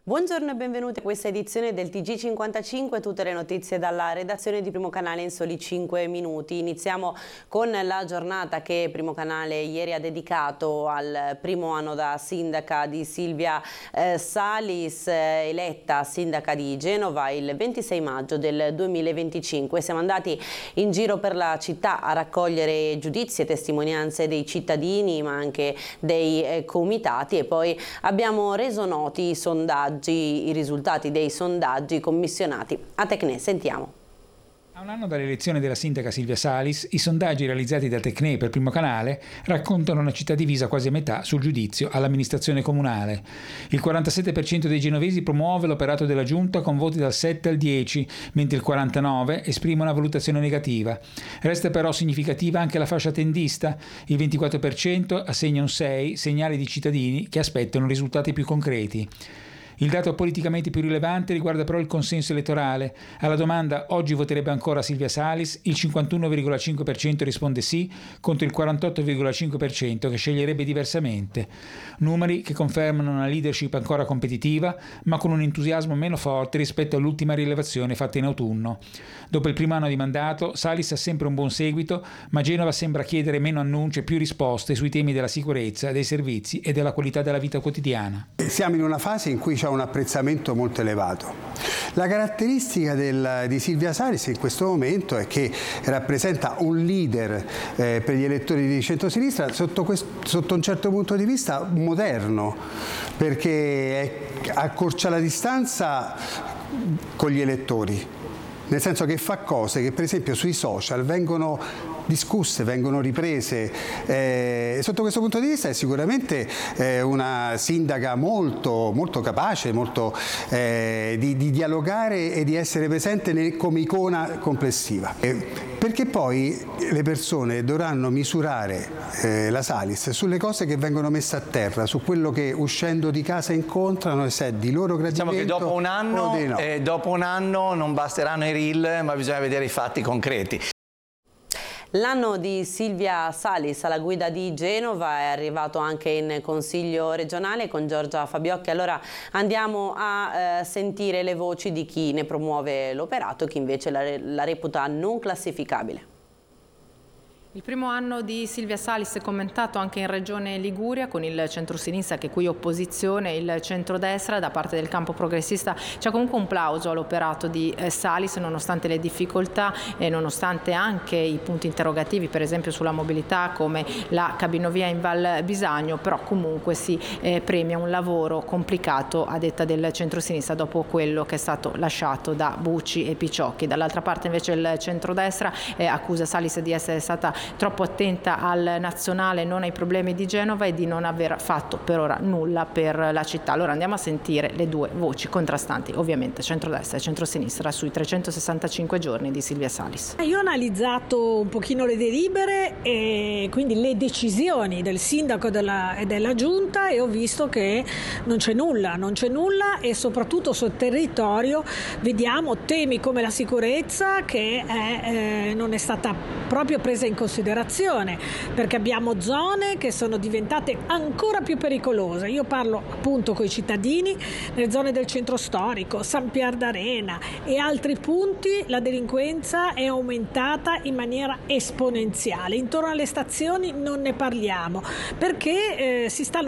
Buongiorno e benvenuti a questa edizione del TG55, tutte le notizie dalla redazione di Primo Canale in soli 5 minuti. Iniziamo con la giornata che Primo Canale ieri ha dedicato al primo anno da sindaca di Silvia Salis, eletta sindaca di Genova il 26 maggio del 2025. Siamo andati in giro per la città a raccogliere giudizi e testimonianze dei cittadini ma anche dei comitati e poi abbiamo reso noti i risultati dei sondaggi commissionati. A Tecne, sentiamo. A un anno dall'elezione della sindaca Silvia Salis, i sondaggi realizzati da Tecne per Primo Canale raccontano una città divisa quasi a metà sul giudizio all'amministrazione comunale. Il 47% dei genovesi promuove l'operato della giunta con voti dal 7 al 10, mentre il 49% esprime una valutazione negativa. Resta però significativa anche la fascia tendista. Il 24% assegna un 6, segnale di cittadini che aspettano risultati più concreti. Il dato politicamente più rilevante riguarda però il consenso elettorale. Alla domanda «Oggi voterebbe ancora Silvia Salis?» il 51,5% risponde sì, contro il 48,5% che sceglierebbe diversamente. Numeri che confermano una leadership ancora competitiva, ma con un entusiasmo meno forte rispetto all'ultima rilevazione fatta in autunno. Dopo il primo anno di mandato, Salis ha sempre un buon seguito, ma Genova sembra chiedere meno annunci e più risposte sui temi della sicurezza, dei servizi e della qualità della vita quotidiana. Siamo in una fase in cui c'è un apprezzamento molto elevato. La caratteristica di Silvia Salis in questo momento è che rappresenta un leader per gli elettori di centrosinistra sotto un certo punto di vista moderno, perché accorcia la distanza con gli elettori, nel senso che fa cose che per esempio sui social vengono discusse, vengono riprese. Sotto questo punto di vista è sicuramente una sindaca molto, molto capace, molto, di dialogare e di essere presente come icona complessiva. Perché poi le persone dovranno misurare la Salis sulle cose che vengono messe a terra, su quello che uscendo di casa incontrano e se è di loro gradimento. Diciamo che dopo un anno non basteranno i reel, ma bisogna vedere i fatti concreti. L'anno di Silvia Salis alla guida di Genova è arrivato anche in Consiglio regionale con Giorgia Fabiocchi. Allora andiamo a sentire le voci di chi ne promuove l'operato e chi invece la reputa non classificabile. Il primo anno di Silvia Salis è commentato anche in Regione Liguria con il centrosinistra che qui opposizione, il centrodestra da parte del campo progressista. C'è comunque un plauso all'operato di Salis nonostante le difficoltà e nonostante anche i punti interrogativi per esempio sulla mobilità come la cabinovia in Val Bisagno, però comunque si premia un lavoro complicato a detta del centrosinistra dopo quello che è stato lasciato da Bucci e Picciocchi. Dall'altra parte invece il centrodestra accusa Salis di essere stata troppo attenta al nazionale, non ai problemi di Genova e di non aver fatto per ora nulla per la città. Allora andiamo a sentire le due voci contrastanti, ovviamente centrodestra e centrosinistra, sui 365 giorni di Silvia Salis. Io ho analizzato un pochino le delibere e quindi le decisioni del sindaco e della giunta e ho visto che non c'è nulla e soprattutto sul territorio vediamo temi come la sicurezza che non è stata proprio presa in considerazione perché abbiamo zone che sono diventate ancora più pericolose. Io parlo appunto con i cittadini nelle zone del centro storico, San Pier d'Arena e altri punti. La delinquenza è aumentata in maniera esponenziale. Intorno alle stazioni non ne parliamo perché si stanno